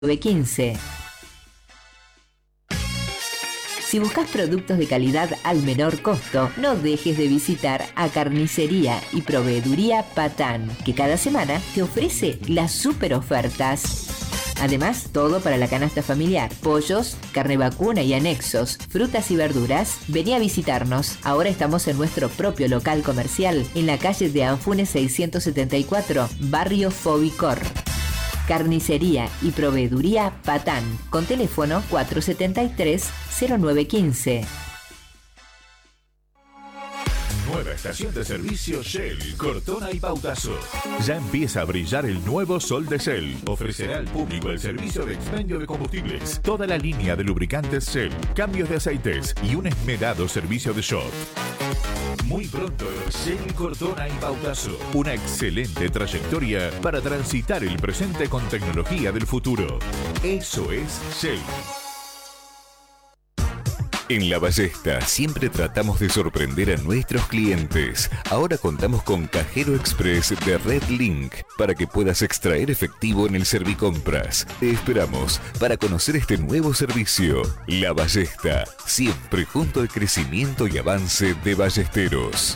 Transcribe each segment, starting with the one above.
915. Si buscas productos de calidad al menor costo, no dejes de visitar a Carnicería y Proveeduría Patán, que cada semana te ofrece las super ofertas. Además, todo para la canasta familiar, pollos, carne vacuna y anexos, frutas y verduras. Vení a visitarnos. Ahora estamos en nuestro propio local comercial, en la calle de Anfunes 674, barrio Fobicor. Carnicería y Proveeduría Patán, con teléfono 473-0915. Nueva estación de servicio Shell, Cortona y Pautazo. Ya empieza a brillar el nuevo sol de Shell. Ofrecerá al público el servicio de expendio de combustibles, toda la línea de lubricantes Shell, cambios de aceites y un esmerado servicio de shop. Muy pronto, Shell Cortona y Pautazo. Una excelente trayectoria para transitar el presente con tecnología del futuro. Eso es Shell. En La Ballesta siempre tratamos de sorprender a nuestros clientes. Ahora contamos con Cajero Express de Red Link para que puedas extraer efectivo en el Servicompras. Te esperamos para conocer este nuevo servicio. La Ballesta, siempre junto al crecimiento y avance de ballesteros.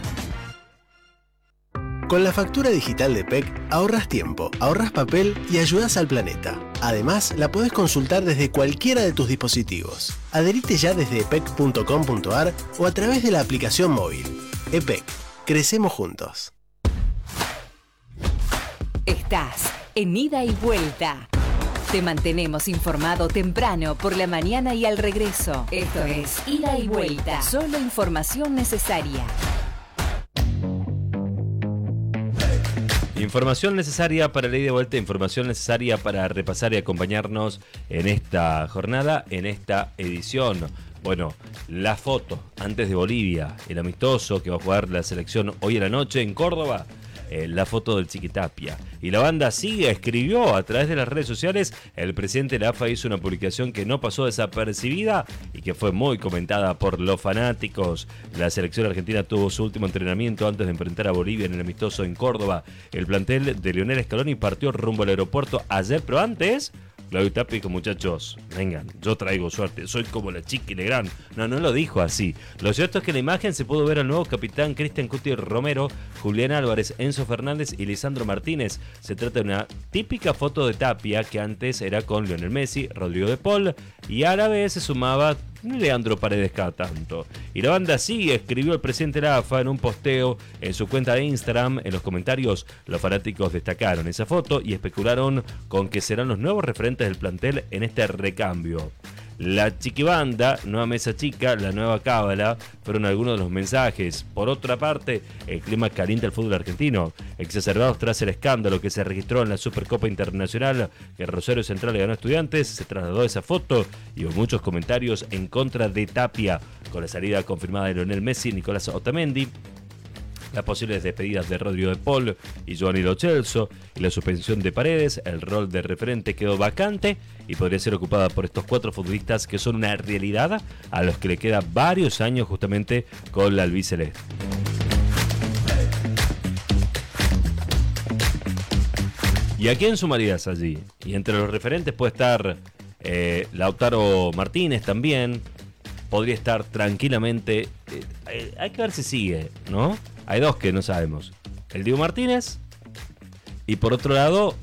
Con la factura digital de PEC ahorras tiempo, ahorras papel y ayudas al planeta. Además, la podés consultar desde cualquiera de tus dispositivos. Adherite ya desde epec.com.ar o a través de la aplicación móvil. EPEC. Crecemos juntos. Estás en Ida y Vuelta. Te mantenemos informado temprano, por la mañana y al regreso. Esto es Ida y Vuelta. Solo información necesaria. Información necesaria para la ida y vuelta, información necesaria para repasar y acompañarnos en esta jornada, en esta edición. Bueno, la foto antes de Bolivia, el amistoso que va a jugar la selección hoy en la noche en Córdoba. La foto del Chiquitapia. Y la banda Siga escribió a través de las redes sociales. El presidente de la AFA hizo una publicación que no pasó desapercibida y que fue muy comentada por los fanáticos. La selección argentina tuvo su último entrenamiento antes de enfrentar a Bolivia en el amistoso en Córdoba. El plantel de Lionel Scaloni partió rumbo al aeropuerto ayer, pero antes Claudio Tapia dijo: muchachos, vengan, yo traigo suerte, soy como la Chiqui Legrand. No lo dijo así. Lo cierto es que en la imagen se pudo ver al nuevo capitán Cristian Cuti Romero, Julián Álvarez, Enzo Fernández y Lisandro Martínez. Se trata de una típica foto de Tapia que antes era con Lionel Messi, Rodrigo de Paul y a la vez se sumaba Leandro Paredes cada tanto. Y la banda Sigue escribió el presidente de la AFA en un posteo en su cuenta de Instagram. En los comentarios los fanáticos destacaron esa foto y especularon con que serán los nuevos referentes del plantel en este recambio. La Chiquibanda, Nueva Mesa Chica, la Nueva Cábala fueron algunos de los mensajes. Por otra parte, el clima calienta el fútbol argentino, exacerbados tras el escándalo que se registró en la Supercopa Internacional que Rosario Central le ganó a Estudiantes. Se trasladó esa foto y hubo muchos comentarios en contra de Tapia, con la salida confirmada de Lionel Messi y Nicolás Otamendi, las posibles despedidas de Rodrigo de Paul y Giovanni Lo Celso y la suspensión de Paredes. El rol de referente quedó vacante y podría ser ocupada por estos 4 futbolistas que son una realidad a los que le queda varios años justamente con la albiceleste. ¿Y a quién sumarías allí? Y entre los referentes puede estar Lautaro Martínez también. Podría estar tranquilamente. Hay que ver si sigue, ¿no? Hay 2 que no sabemos. El Diego Martínez. Y por otro lado,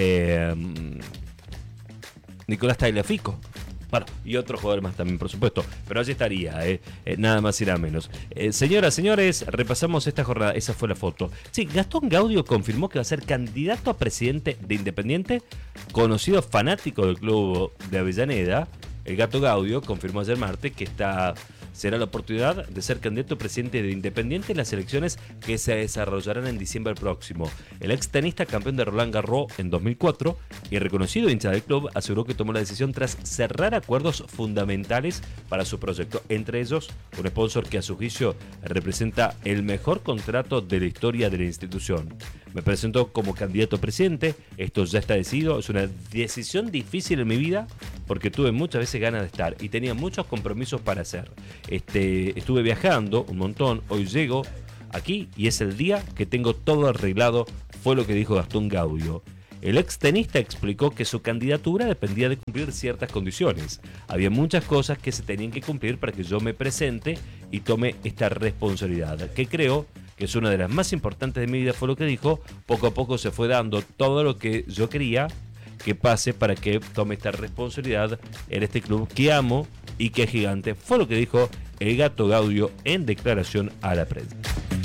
Nicolás Tagliafico. Bueno, y otro jugador más también, por supuesto. Pero allí estaría, nada más y nada menos. Señoras, señores, repasamos esta jornada. Esa fue la foto. Sí, Gastón Gaudio confirmó que va a ser candidato a presidente de Independiente, conocido fanático del club de Avellaneda. El Gato Gaudio confirmó ayer martes que será la oportunidad de ser candidato a presidente de Independiente en las elecciones que se desarrollarán en diciembre próximo. El ex tenista campeón de Roland Garros en 2004 y reconocido hincha del club aseguró que tomó la decisión tras cerrar acuerdos fundamentales para su proyecto, entre ellos un sponsor que a su juicio representa el mejor contrato de la historia de la institución. Me presento como candidato a presidente, esto ya está decidido, es una decisión difícil en mi vida porque tuve muchas veces ganas de estar y tenía muchos compromisos para hacer. Estuve viajando un montón, hoy llego aquí y es el día que tengo todo arreglado, fue lo que dijo Gastón Gaudio. El extenista explicó que su candidatura dependía de cumplir ciertas condiciones. Había muchas cosas que se tenían que cumplir para que yo me presente y tome esta responsabilidad, que creo que es una de las más importantes de mi vida, fue lo que dijo. Poco a poco se fue dando todo lo que yo quería que pase para que tome esta responsabilidad en este club que amo y que es gigante. Fue lo que dijo el Gato Gaudio en declaración a la prensa.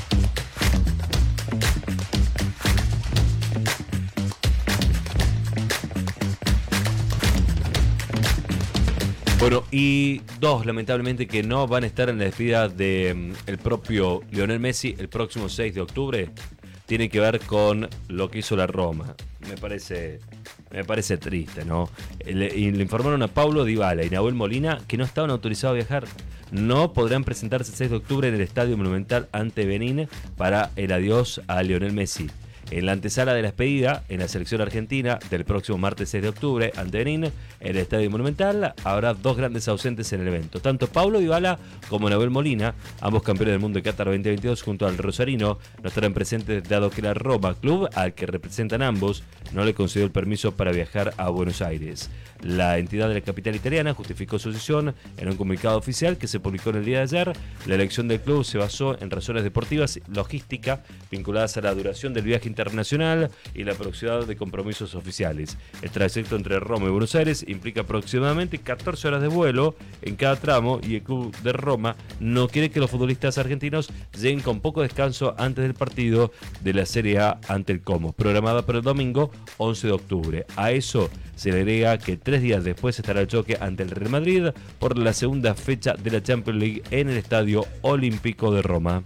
Bueno, y dos, lamentablemente, que no van a estar en la despedida de el propio Lionel Messi el próximo 6 de octubre, tiene que ver con lo que hizo la Roma. Me parece triste, ¿no? Le informaron a Paulo Dybala y Nahuel Molina que no estaban autorizados a viajar. No podrán presentarse el 6 de octubre en el Estadio Monumental ante Benín para el adiós a Lionel Messi. En la antesala de la despedida, en la selección argentina del próximo martes 6 de octubre ante Benín, en el Estadio Monumental, habrá dos grandes ausentes en el evento. Tanto Paulo Dybala como Nahuel Molina, ambos campeones del mundo de Qatar 2022 junto al rosarino, no estarán presentes dado que la Roma, club al que representan ambos, no le concedió el permiso para viajar a Buenos Aires. La entidad de la capital italiana justificó su decisión en un comunicado oficial que se publicó en el día de ayer. La elección del club se basó en razones deportivas y logística vinculadas a la duración del viaje internacional y la proximidad de compromisos oficiales. El trayecto entre Roma y Buenos Aires implica aproximadamente 14 horas de vuelo en cada tramo y el club de Roma no quiere que los futbolistas argentinos lleguen con poco descanso antes del partido de la Serie A ante el Como, programada para el domingo 11 de octubre. A eso se le agrega que 3 días después estará el choque ante el Real Madrid por la segunda fecha de la Champions League en el Estadio Olímpico de Roma.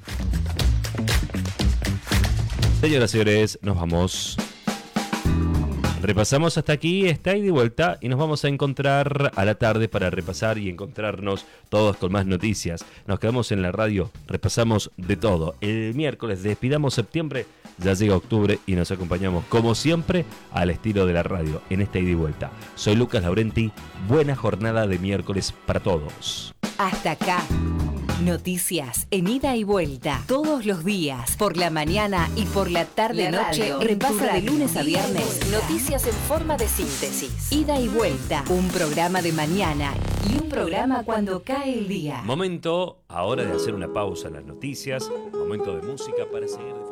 Señoras y señores, nos vamos. Repasamos hasta aquí esta ida y vuelta y nos vamos a encontrar a la tarde para repasar y encontrarnos todos con más noticias. Nos quedamos en la radio, repasamos de todo. El miércoles despidamos septiembre, ya llega octubre y nos acompañamos como siempre al estilo de la radio en esta ida y vuelta. Soy Lucas Laurenti, buena jornada de miércoles para todos. Hasta acá. Noticias en ida y vuelta. Todos los días, por la mañana y por la tarde-noche. Repasa de lunes a viernes noticias en forma de síntesis. Ida y vuelta. Un programa de mañana y un programa cuando cae el día. Momento ahora de hacer una pausa en las noticias. Momento de música para seguir.